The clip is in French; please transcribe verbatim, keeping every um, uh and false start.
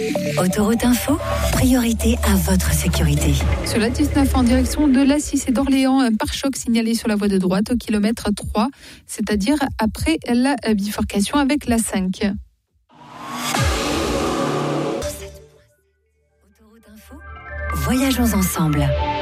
Autoroute Info, priorité à votre sécurité. Sur la dix-neuf en direction de l'A six et d'Orléans, un pare-choc signalé sur la voie de droite au kilomètre trois, c'est-à-dire après la bifurcation avec l'A cinq. Autoroute Info, voyageons ensemble.